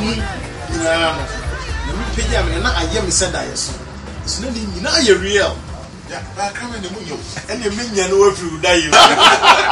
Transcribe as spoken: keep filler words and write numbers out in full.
mu nyina no me pagya me na ayem said that yes so na ni nyina ye real ya ba ka me ne mu yo ene me nya no afiri da yi